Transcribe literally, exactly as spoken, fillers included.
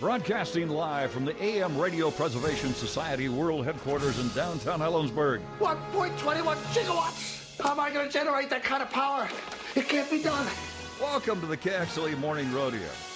Broadcasting live from the A M Radio Preservation Society World Headquarters in downtown Ellensburg. one point two one gigawatts! How am I going to generate that kind of power? It can't be done. Welcome to the K X L E Morning Rodeo.